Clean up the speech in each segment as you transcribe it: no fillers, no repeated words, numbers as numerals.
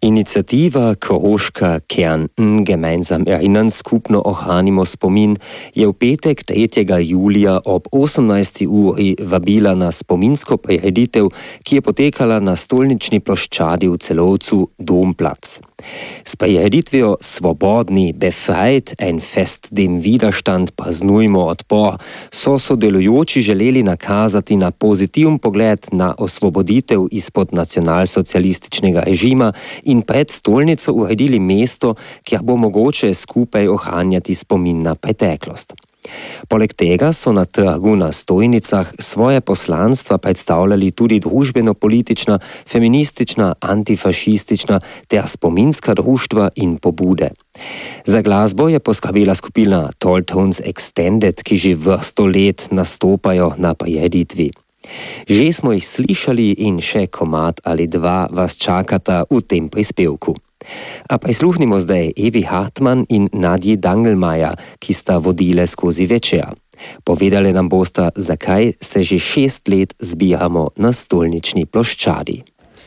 Iniciativa Koroška Kärnten gemeinsam erinnern skupno ohranimo spomin je v petek 3. julija ob 18. uri vabila na spominsko prireditev, ki je potekala na stolnični ploščadi v Celovcu Domplac. S prireditvijo Svobodni, befreit, ein Fest dem Widerstand, praznujmo odpor, so sodelujoči želeli nakazati na pozitiven pogled na osvoboditev izpod nacionalsocialističnega režima in pred stolnico uredili mesto, kjer bo mogoče skupaj ohranjati spomin na preteklost. Poleg tega so na trgu na stojnicah svoje poslanstva predstavljali tudi družbeno-politična, feministična, antifašistična ter spominska društva in pobude. Za glasbo je poskrbela skupina Tall Tones Extended, ki že vrsto let nastopajo na prireditvi. Že smo jih slišali in še komad ali dva vas čakata v tem prispevku. A prisluhnimo zdaj Evi Hartmann in Nadji Dangelmajer, ki sta vodile skozi večer. Povedali nam bosta, zakaj se že 6 let zbiramo na stolnični ploščadi.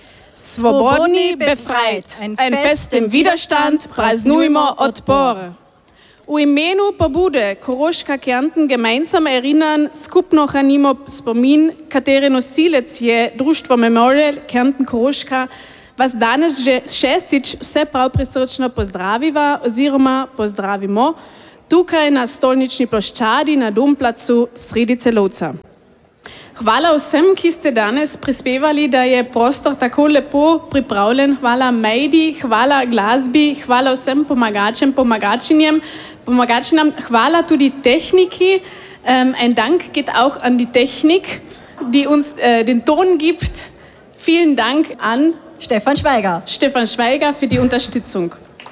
Svobodni, befreit, ein Fest dem Widerstand, praznujmo odpor. V imenu pobude Koroška Kärnten gemeinsam erinnern skupno hranimo spomin, katere nosilec je Društvo Memorial Kärnten Koroška, vas danes že šestič vse prav prisrčno pozdraviva oziroma pozdravimo tukaj na stolnični ploščadi na Domplacu sredi Celovca. Hvala vsem, ki ste danes prispevali, da je prostor tako lepo pripravljen. Hvala Mejdi, hvala glasbi, hvala vsem pomagačem, pomagačinam, hvala tudi Techniki. Ein Dank geht auch an die Technik, die uns den Ton gibt. Vielen Dank an Stefan Schweiger für die Unterstützung.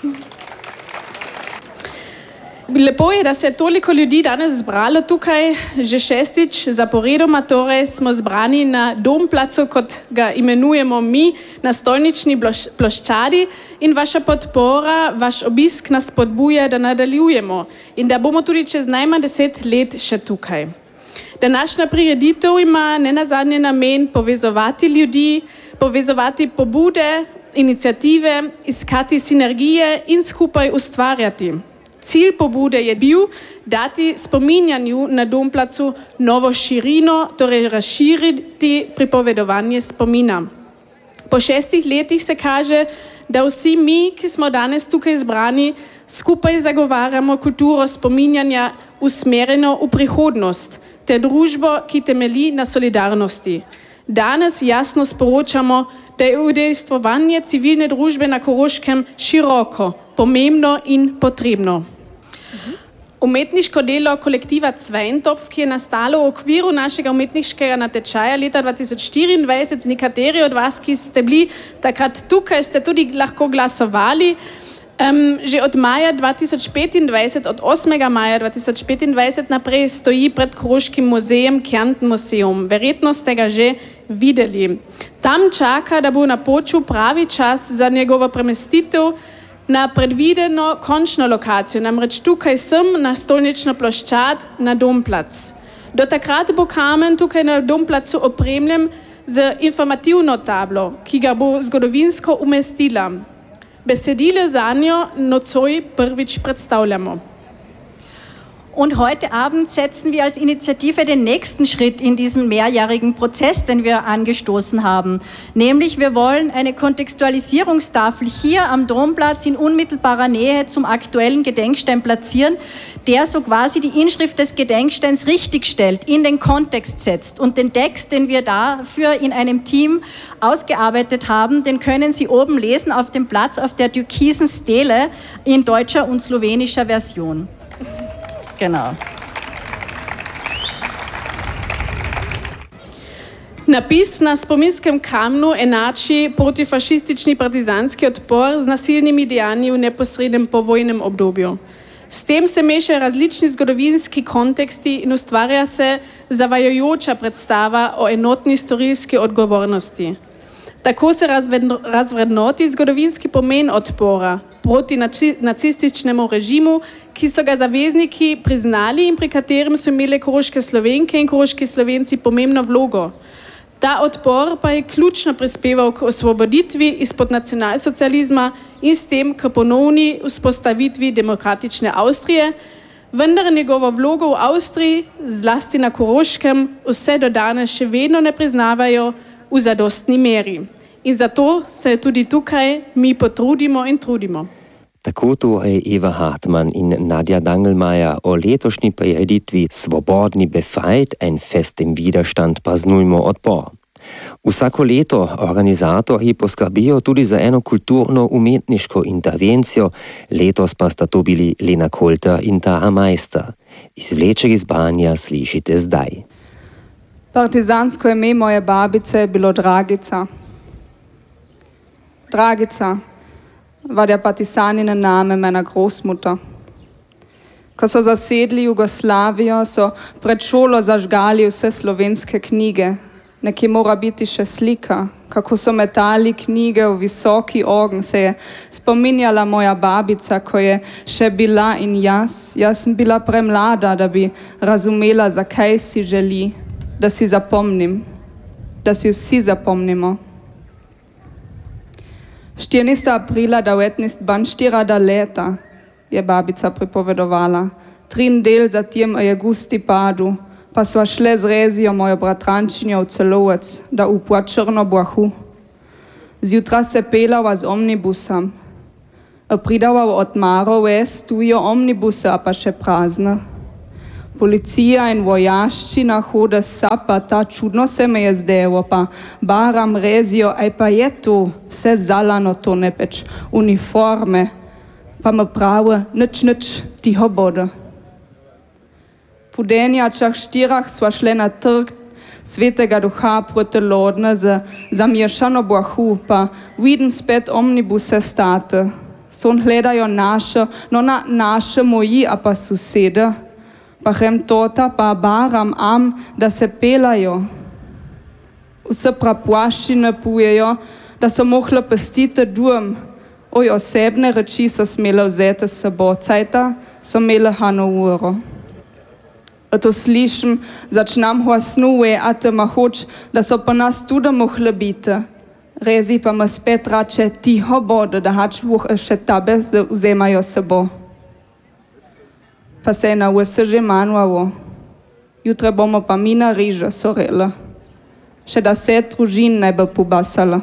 Lepo je, da se je toliko ljudi danes zbralo tukaj, že šestič zaporedoma, torej smo zbrani na Domplacu, kot ga imenujemo mi, na stolnični ploščadi in vaša podpora, vaš obisk nas spodbuja, da nadaljujemo in da bomo tudi čez najmanj 10 let še tukaj. Današnja prireditev ima nenazadnje namen povezovati ljudi, povezovati pobude, iniciative, iskati sinergije in skupaj ustvarjati. Cilj pobude je bil dati spominjanju na Domplacu novo širino, torej razširiti pripovedovanje spomina. Po 6 letih se kaže, da vsi mi, ki smo danes tukaj zbrani, skupaj zagovarjamo kulturo spominjanja usmerjeno v prihodnost, ter družbo, ki temelji na solidarnosti. Danes jasno sporočamo, da je udejstvovanje civilne družbe na Koroškem široko, pomembno in potrebno. Umetniško delo kolektiva Cventopf, ki je nastalo v okviru našega umetniškega natečaja leta 2024, nekateri od vas, ki ste bili takrat tukaj, ste tudi lahko glasovali. Že od maja 2025, od 8. maja 2025 naprej stoji pred Koroškim muzejem Kärnten Museum. Verjetno ste ga že videli. Tam čaka, da bo napočil pravi čas za njegovo premestitev na predvideno končno lokacijo, namreč tukaj sem na stolnično ploščad na Domplac. Do takrat bo kamen tukaj na Domplacu opremljen z informativno tablo, ki ga bo zgodovinsko umestila. Besedile zanjo nocoj prvič predstavljamo. Und heute Abend setzen wir als Initiative den nächsten Schritt in diesem mehrjährigen Prozess, den wir angestoßen haben. Nämlich wir wollen eine Kontextualisierungstafel hier am Domplatz in unmittelbarer Nähe zum aktuellen Gedenkstein platzieren, der so quasi die Inschrift des Gedenksteins richtigstellt, in den Kontext setzt. Und den Text, den wir dafür in einem Team ausgearbeitet haben, den können Sie oben lesen auf dem Platz auf der türkisen Stele in deutscher und slowenischer Version. Genau. Napis na spominskem kamnu enači protifašistični partizanski odpor z nasilnimi dejanji v neposrednem povojnem obdobju. S tem se mešajo različni zgodovinski konteksti in ustvarja se zavajajoča predstava o enotni storilski odgovornosti. Tako se razvrednoti zgodovinski pomen odpora proti nacističnemu režimu, ki so ga zavezniki priznali in pri katerem so imeli koroške Slovenke in koroški Slovenci pomembno vlogo. Ta odpor pa je ključno prispeval k osvoboditvi izpod nacionalsocializma in s tem k ponovni vzpostavitvi demokratične Avstrije, vendar njegovo vlogo v Avstriji, zlasti na Koroškem, vse do danes še vedno ne priznavajo v zadostni meri. In zato se tudi tukaj mi potrudimo in trudimo. Tako torej Eva Hartmann in Nadja Dangelmeier o letošnji prireditvi Svobodni befreit, ein Fest im Widerstand praznujmo odpor. Vsako leto organizatorji poskrbijo tudi za eno kulturno-umetniško intervencijo, letos pa sta to bili Lena Kolter in Tara Meister. Izvleček iz branja slišite zdaj. Partizansko ime moje babice je bilo Dragica. Dragica war der partisanine Name meiner Großmutter. Ko so zasedli Jugoslavijo, so pred šolo zažgali vse slovenske knjige. Nekje mora biti še slika, kako so metali knjige v visoki ogenj, se je spominjala moja babica, ko je še bila in jaz sem bila premlada, da bi razumela, zakaj si želi, da si zapomnim, da si vsi zapomnimo. 14. aprila 1942 leta, je babica pripovedovala. 3 del zatem je gusti padu, pa sva šle z Rezijo, mojo bratrančinjo, v Celovec, da upła Črno Blahu. Zjutra se pelava z omnibusom. Pridava v Otmaro West, tujo omnibuse, a pa še prazne. Policija in vojaščina hode sapa, ta čudno se me je zdelo, pa baram Rezijo, aj pa je to, vse zalano to nepeč, uniforme, pa me pravi, nič, tiho bode. Po denjačah 4 sva šle na trg Svetega Duha proti Lodne z zamješano Blahu, pa vidim spet omnibuse state. Son gledajo naše, no na naše moji, a pa susede. Pa hem tota, pa baram da se pelajo. Vse praplaščine pujejo, da so mohle pestiti dom. Oj, osebne reči so smele vzeti s seboj, cajta so imele hano uro. To slišim, začnam hlasnuje, a te ma hoč, da so pa nas tudi mohli biti. Rezi pa me spet rače tiho bode, da hač vuh še tabe vzemajo sebo. Pa se je na vse že manjalo. Jutre bomo pa mi na riže sorele. Še da se družin ne bi pobasala.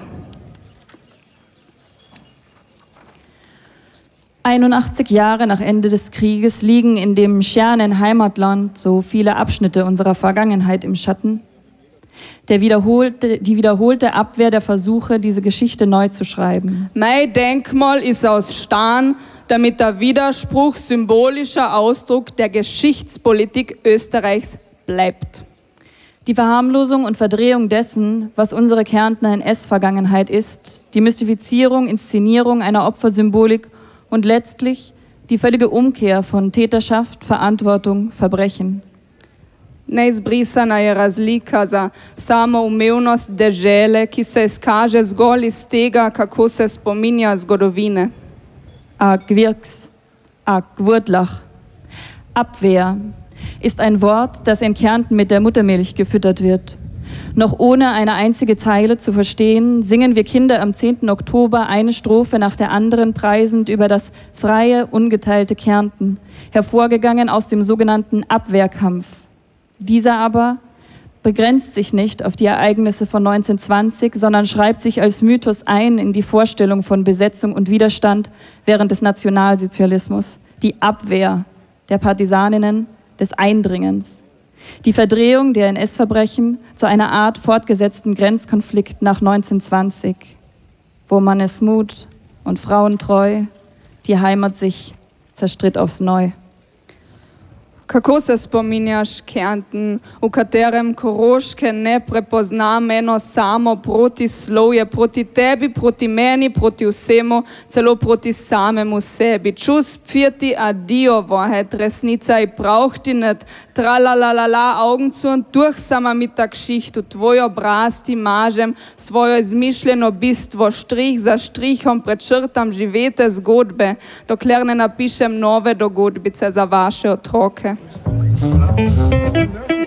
81 Jahre nach Ende des Krieges liegen in dem schernen Heimatland so viele Abschnitte unserer Vergangenheit im Schatten. Die wiederholte Abwehr der Versuche, diese Geschichte neu zu schreiben. Mein Denkmal ist aus Stein, damit der Widerspruch symbolischer Ausdruck der Geschichtspolitik Österreichs bleibt. Die Verharmlosung und Verdrehung dessen, was unsere Kärntner NS-Vergangenheit ist, die Mystifizierung, Inszenierung einer Opfersymbolik und letztlich die völlige Umkehr von Täterschaft, Verantwortung, Verbrechen. Neizbrisana je razlika za samoumevnost dežele, ki se izkaže zgolj iz tega, kako se spominja zgodovine. Gwirks, Gwurtlach. Abwehr ist ein Wort, das in Kärnten mit der Muttermilch gefüttert wird. Noch ohne eine einzige Zeile zu verstehen, singen wir Kinder am 10. Oktober eine Strophe nach der anderen preisend über das freie, ungeteilte Kärnten, hervorgegangen aus dem sogenannten Abwehrkampf. Dieser aber begrenzt sich nicht auf die Ereignisse von 1920, sondern schreibt sich als Mythos ein in die Vorstellung von Besetzung und Widerstand während des Nationalsozialismus, die Abwehr der Partisaninnen, des Eindringens. Die Verdrehung der NS-Verbrechen zu einer Art fortgesetzten Grenzkonflikt nach 1920, wo Mannes Mut und Frauentreu die Heimat sich zerstritt aufs Neu. Kako se spominjaš Kärnten, v katerem Koroške ne prepoznam eno samo protislovje proti tebi, proti meni, proti vsemu, celo proti samemu sebi. Čus pfirti adio Wahrheit, resnica i brauchti net, tralalala, Augen zu und durch sama mit der Geschichte, tvoj obraz ti mažem, svojo izmišljeno bistvo, štrih za štrihom prečrtam živete zgodbe, dokler ne napišem nove dogodbice za vaše otroke.